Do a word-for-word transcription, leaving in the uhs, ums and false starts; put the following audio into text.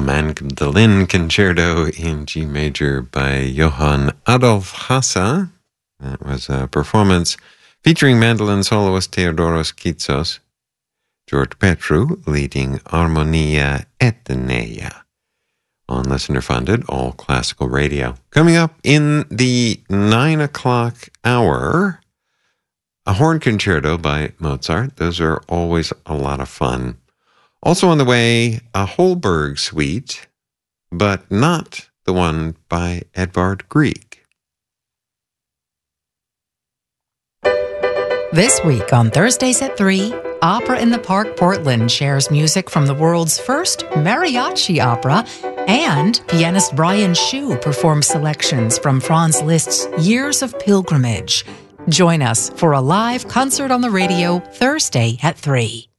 a Mandolin Concerto in G major by Johann Adolf Hasse. That was a performance featuring mandolin soloist Theodoros Kitsos, George Petru leading Harmonia Atenea on listener-funded all classical radio. Coming up in the nine o'clock hour, a horn concerto by Mozart. Those are always a lot of fun. Also on the way, a Holberg suite, but not the one by Edvard Grieg. This week on Thursdays at three, Opera in the Park Portland shares music from the world's first mariachi opera, and pianist Brian Shu performs selections from Franz Liszt's Years of Pilgrimage. Join us for a live concert on the radio Thursday at three.